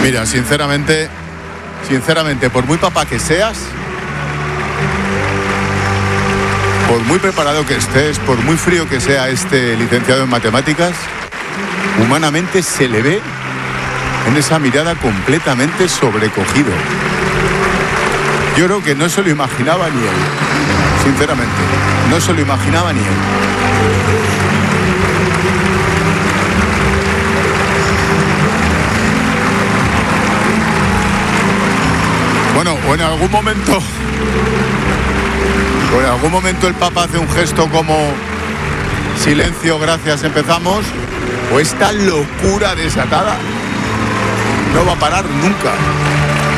Mira, sinceramente, por muy papá que seas, por muy preparado que estés, por muy frío que sea este licenciado en matemáticas, humanamente se le ve en esa mirada completamente sobrecogido. Yo creo que no se lo imaginaba ni él, sinceramente, no se lo imaginaba ni él. Bueno, o en algún momento el Papa hace un gesto como silencio, gracias, empezamos, o esta locura desatada no va a parar nunca.